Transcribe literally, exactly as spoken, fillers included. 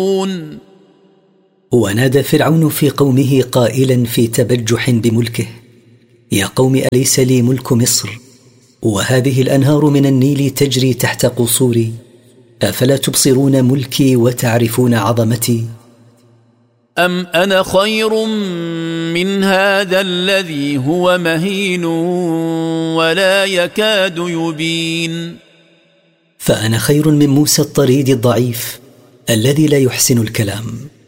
ونادى فرعون في قومه قائلا في تبجح بملكه: يا قوم، أليس لي ملك مصر وهذه الأنهار من النيل تجري تحت قصوري؟ أفلا تبصرون ملكي وتعرفون عظمتي؟ أم أنا خير من هذا الذي هو مهين ولا يكاد يبين؟ فأنا خير من موسى الطريد الضعيف الذي لا يحسن الكلام.